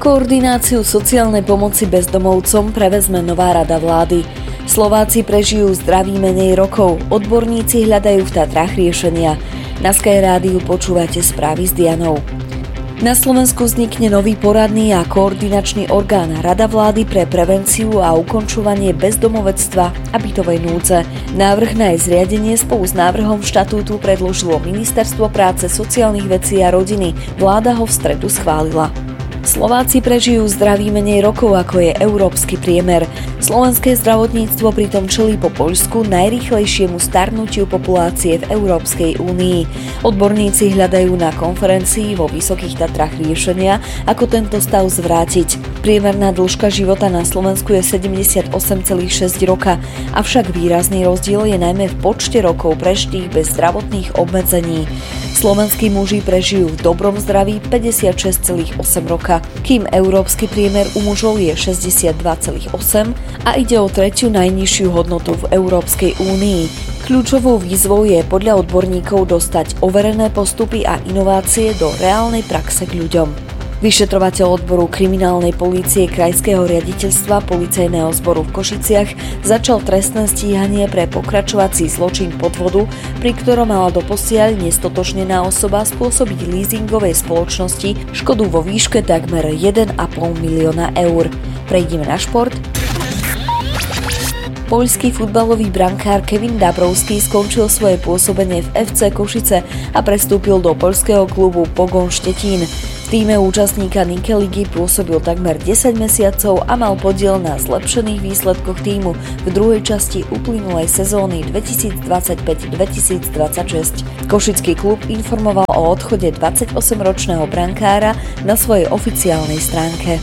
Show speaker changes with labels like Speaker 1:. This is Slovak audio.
Speaker 1: Koordináciu sociálnej pomoci bezdomovcom prevezme nová rada vlády. Slováci prežijú zdraví menej rokov, odborníci hľadajú v Tatrách riešenia. Na Sky Rádiu počúvate správy s Dianou. Na Slovensku vznikne nový poradný a koordinačný orgán Rada vlády pre prevenciu a ukončovanie bezdomovectva a bytovej núdze. Návrh na jej zriadenie spolu s návrhom štatútu predložilo Ministerstvo práce, sociálnych vecí a rodiny. Vláda ho v stredu schválila. Slováci prežijú zdraví menej rokov, ako je európsky priemer. Slovenské zdravotníctvo pritom čelí po Poľsku najrýchlejšiemu starnutiu populácie v Európskej únii. Odborníci hľadajú na konferencii vo Vysokých Tatrách riešenia, ako tento stav zvrátiť. Priemerná dĺžka života na Slovensku je 78,6 roka, avšak výrazný rozdiel je najmä v počte rokov prežitých bez zdravotných obmedzení. Slovenskí muži prežijú v dobrom zdraví 56,8 roka, kým európsky priemer u mužov je 62,8 a ide o tretiu najnižšiu hodnotu v Európskej únii. Kľúčovou výzvou je podľa odborníkov dostať overené postupy a inovácie do reálnej praxe k ľuďom. Vyšetrovateľ odboru kriminálnej polície Krajského riaditeľstva Policajného zboru v Košiciach začal trestné stíhanie pre pokračovací zločin podvodu, pri ktorom mala doposiaľ nestotožnená osoba spôsobiť leasingovej spoločnosti škodu vo výške takmer 1,5 milióna eur. Prejdeme na šport. Poľský futbalový brankár Kevin Dabrowski skončil svoje pôsobenie v FC Košice a prestúpil do poľského klubu Pogoń Štetín. V tíme účastníka Nike ligy pôsobil takmer 10 mesiacov a mal podiel na zlepšených výsledkoch tímu v druhej časti uplynulej sezóny 2025-2026. Košický klub informoval o odchode 28-ročného brankára na svojej oficiálnej stránke.